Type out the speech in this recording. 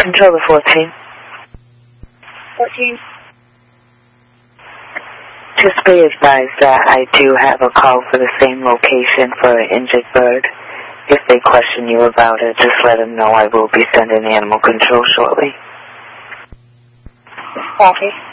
Controller 14. 14. Just be advised that I do have a call for the same location for an injured bird. If they question you about it, just let them know I will be sending animal control shortly. Copy.